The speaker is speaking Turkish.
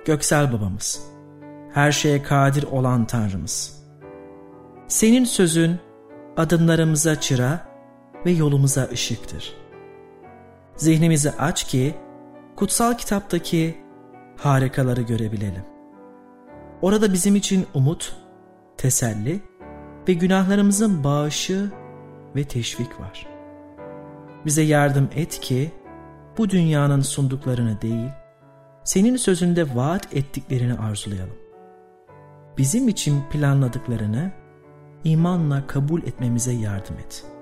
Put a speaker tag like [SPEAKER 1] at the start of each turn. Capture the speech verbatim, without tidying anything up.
[SPEAKER 1] göksel babamız, her şeye kadir olan Tanrımız. Senin sözün adımlarımıza çıra ve yolumuza ışıktır. Zihnimizi aç ki kutsal kitaptaki harikaları görebilelim. Orada bizim için umut, teselli ve günahlarımızın bağışı ve teşvik var. Bize yardım et ki bu dünyanın sunduklarını değil, senin sözünde vaat ettiklerini arzulayalım. Bizim için planladıklarını imanla kabul etmemize yardım et.